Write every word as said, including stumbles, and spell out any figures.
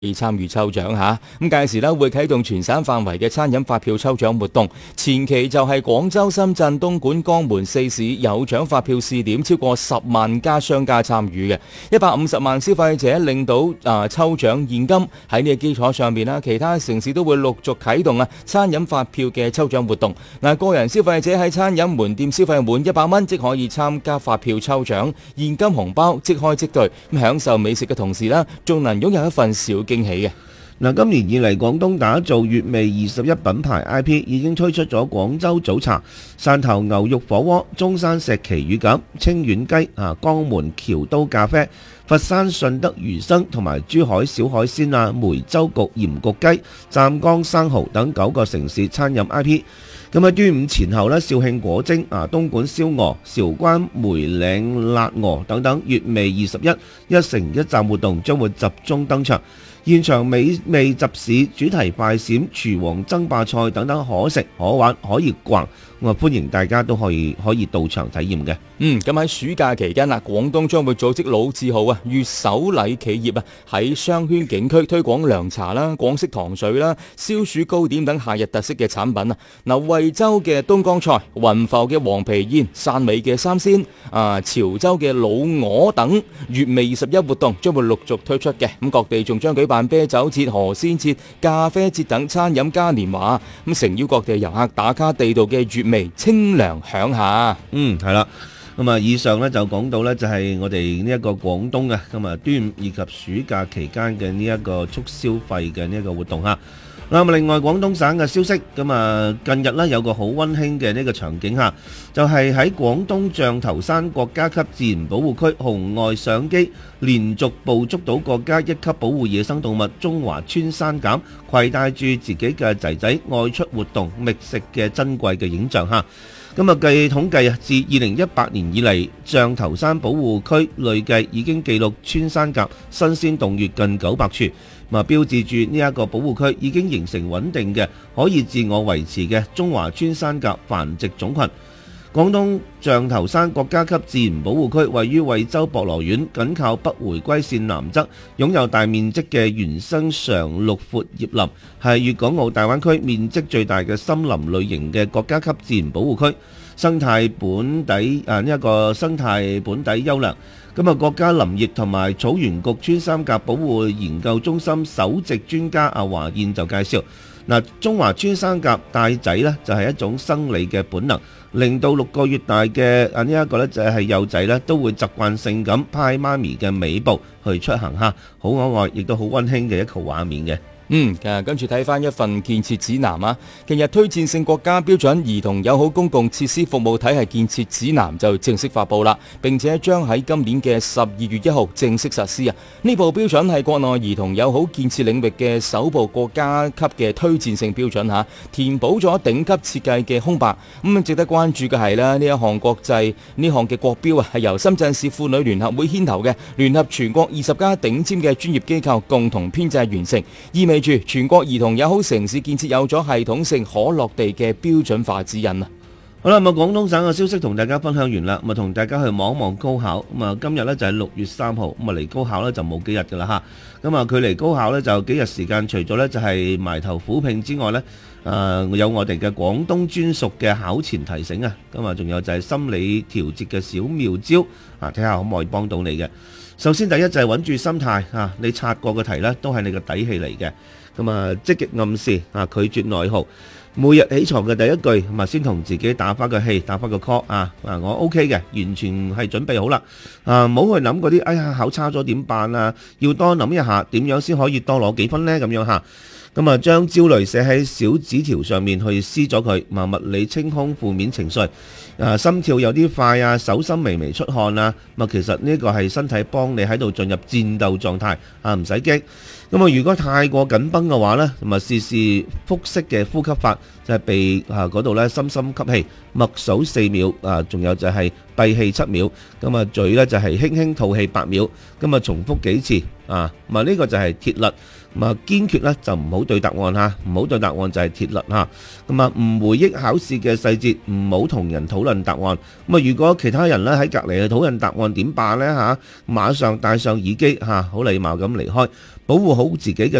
參與抽獎嚇，咁屆時咧會啟動全省範圍嘅餐飲發票抽獎活動。前期就係廣州、深圳、東莞、江門四市有獎發票試點，超過十萬家商家參與嘅，一百五十萬消費者領到啊、呃、抽獎現金。喺呢個基礎上邊啦，其他城市都會陸續啟動啊餐飲發票嘅抽獎活動。嗱，個人消費者喺餐飲門店消費滿一百蚊，即可以參加發票抽獎，現金紅包即開即兌，咁享受美食嘅同時啦，仲能擁有一份小驚喜嘅。 嗱，今年以嚟，廣東打造粵味二十一品牌 I P， 已經推出咗廣州早茶、汕頭牛肉火鍋、中山石岐乳鴿、清遠雞、啊江門橋刀咖啡、佛山順德魚生同埋珠海小海鮮啊、梅州焗鹽焗雞、湛江生蠔等九個城市餐飲 I P。咁喺端午前後呢，肇慶果蒸、啊東莞燒鵝、韶關梅嶺辣鵝等等粵味二十一一城一站活動將會集中登場。現場美味集市、主題快閃、廚王爭霸賽等等可食可玩可以逛，我歡迎大家都可以可以到場體驗嘅。 嗯，咁喺暑假期間啊，廣東將會組織老字號啊粵首禮企業啊喺商圈景區推廣涼茶啦、廣式糖水啦、消暑糕點等夏日特色嘅產品啊。嗱，惠州嘅東江菜、雲浮嘅黃皮煙、汕尾嘅三鮮、啊潮州嘅老鵝等粵味二十一活動將會陸續推出嘅。咁各地仲將舉辦啤酒節、河鮮節、咖啡節等餐飲嘉年華，咁誠邀各地遊客打卡地道嘅粵味清涼享下。 嗯，係啦。咁啊，以上咧就講到咧，就係我哋呢一個廣東嘅咁啊端午以及暑假期間嘅呢一個促消費嘅呢一個活動嚇。咁另外廣東省嘅消息，咁啊近日咧有個好溫馨嘅呢個場景嚇，就係喺廣東象頭山國家級自然保護區紅外相機連續捕捉到國家一級保護野生動物中華穿山甲攜帶住自己嘅仔仔外出活動覓食嘅珍貴嘅影像嚇。咁啊，據統計啊，自二零一八年以嚟，象頭山保護區累計已經記錄穿山甲新鮮洞穴近九百處，咁啊，標誌住呢一個保護區已經形成穩定嘅可以自我維持嘅中華穿山甲繁殖種群。廣東象頭山國家級自然保護區位於惠州博羅縣，緊靠北回歸線南側，擁有大面積嘅原生常綠闊葉林，係粵港澳大灣區面積最大嘅森林類型嘅國家級自然保護區，生態本底啊呢一個生態本底優良。咁啊，國家林業同埋草原局穿山甲保護研究中心首席專家阿華燕就介紹，嗱，中華穿山甲帶仔呢就係一種生理嘅本能，令到六個月大嘅啊呢一個呢就係幼仔呢都會習慣性咁趴喺媽咪嘅尾部去出行嚇，好可愛，亦都好溫馨嘅一個畫面嘅。 嗯，誒，跟住睇翻一份建設指南啊，近日推薦性國家標準兒童友好公共設施服務體系建設指南就正式發布啦，並且將喺今年嘅十二月一號正式實施啊。呢部標準係國內兒童友好建設領域嘅首部國家級嘅推薦性標準嚇，填補咗頂級設計嘅空白。咁值得關注嘅係啦，呢一項國際呢項嘅國標啊，係由深圳市婦女聯合會牽頭嘅，聯合全國二十家頂尖嘅專業機構共同編製完成，意味住全國兒童友好城市建設有咗系統性可落地嘅標準化指引啊！ 好啦，咁啊，廣東省嘅消息同大家分享完啦，咁啊，同大家去望一望高考。咁啊，今日呢就係六月三號，咁啊離高考呢就冇幾日噶啦吓。咁啊，距離高考呢就幾日時間，除咗呢就係埋頭苦拼之外呢，誒有我哋嘅廣東專屬嘅考前提醒啊，咁啊，仲有就係心理調節嘅小妙招啊，睇下可唔可以幫到你嘅。首先第一就係穩住心態啊，你刷過嘅題呢都係你嘅底氣嚟嘅。咁啊，積極暗示啊，拒絕內耗。每日起床嘅第一句，咁啊，先同自己打翻個氣，打翻個 call 啊！啊，我 OK 嘅，完全係準備好啦。啊，唔好去諗嗰啲，哎呀，考差咗點辦啊？要多諗一下，點樣先可以多攞幾分呢？咁樣嚇。咁啊，將焦慮寫喺小紙條上面去撕咗佢，啊，物理清空負面情緒。啊，心跳有啲快啊，手心微微出汗啊，咁啊，其實呢個係身體幫你喺度進入戰鬥狀態啊，唔使驚。咁啊，如果太過緊繃嘅話呢，咁啊，試試腹式嘅呼吸法，就係鼻啊嗰度呢，深深吸氣，默數四秒啊，仲有就係閉氣七秒，咁啊，嘴呢就係輕輕吐氣八秒，咁啊，重複幾次啊，咁啊，呢個就係鐵律。 咁啊堅決咧就唔好對答案嚇，唔好對答案就係鐵律嚇。咁啊唔回憶考試嘅細節，唔好同人討論答案。咁啊如果其他人咧喺隔離去討論答案點辦呢嚇？馬上戴上耳機嚇，好禮貌咁離開，保護好自己嘅